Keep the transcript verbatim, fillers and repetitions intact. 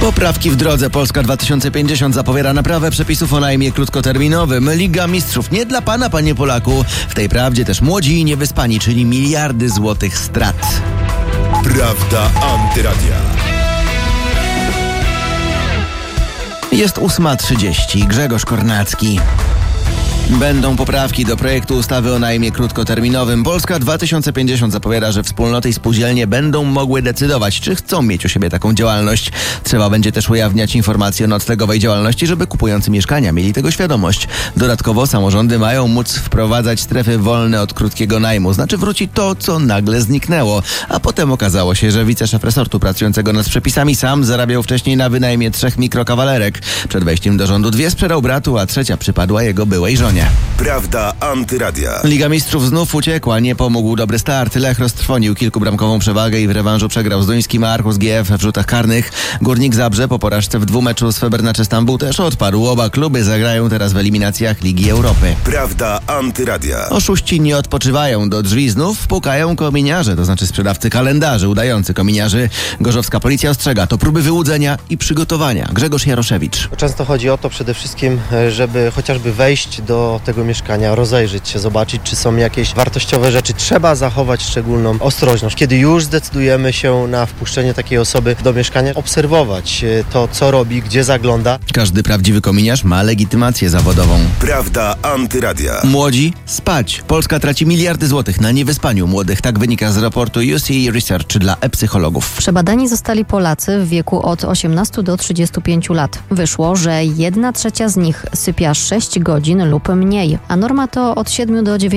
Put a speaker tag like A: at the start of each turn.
A: Poprawki w drodze. Polska dwa tysiące pięćdziesiąt zapowiada naprawę przepisów o najmie krótkoterminowym. Liga Mistrzów nie dla pana, panie Polaku. W tej prawdzie też młodzi i niewyspani, czyli miliardy złotych strat.
B: Prawda Antyradia.
A: Jest ósma trzydzieści. Grzegorz Kornacki. Będą poprawki do projektu ustawy o najmie krótkoterminowym. Polska dwa tysiące pięćdziesiąt zapowiada, że wspólnoty i spółdzielnie będą mogły decydować, czy chcą mieć u siebie taką działalność. Trzeba będzie też ujawniać informacje o noclegowej działalności, żeby kupujący mieszkania mieli tego świadomość. Dodatkowo samorządy mają móc wprowadzać strefy wolne od krótkiego najmu. Znaczy wróci to, co nagle zniknęło. A potem okazało się, że wiceszef resortu pracującego nad przepisami sam zarabiał wcześniej na wynajmie trzech mikrokawalerek. Przed wejściem do rządu dwie sprzedał bratu, a trzecia przypadła jego byłej żonie.
B: Prawda Antyradia.
A: Liga Mistrzów znów uciekła, nie pomógł dobry start. Lech roztrwonił kilkubramkową przewagę i w rewanżu przegrał z duńskim Aarhus G F w rzutach karnych. Górnik Zabrze po porażce w dwumeczu z Fenerbahce Stambuł też odpadł. Oba kluby zagrają teraz w eliminacjach Ligi Europy.
B: Prawda Antyradia.
A: Oszuści nie odpoczywają. Do drzwi znów pukają kominiarze, to znaczy sprzedawcy kalendarzy udający kominiarzy. Gorzowska policja ostrzega, to próby wyłudzenia i przygotowania. Grzegorz Jaroszewicz.
C: Często chodzi o to przede wszystkim, żeby chociażby wejść do tego mieszkania, rozejrzeć się, zobaczyć, czy są jakieś wartościowe rzeczy. Trzeba zachować szczególną ostrożność. Kiedy już zdecydujemy się na wpuszczenie takiej osoby do mieszkania, obserwować to, co robi, gdzie zagląda. Każdy prawdziwy kominiarz ma legitymację zawodową.
B: Prawda Antyradia.
A: Młodzi spać. Polska traci miliardy złotych na niewyspaniu młodych. Tak wynika z raportu U C Research dla e-psychologów.
D: Przebadani zostali Polacy w wieku od osiemnastu do trzydziestu pięciu lat. Wyszło, że jedna trzecia z nich sypia sześć godzin lub mniej, a norma to od siedmiu do dziewięciu